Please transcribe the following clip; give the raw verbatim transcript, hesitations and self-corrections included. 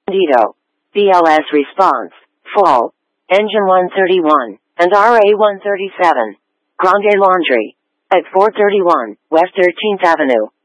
Bandito. B L S response. Full. Engine one thirty-one. And R A one thirty-seven. Grande Laundry. At four thirty-one West thirteenth Avenue.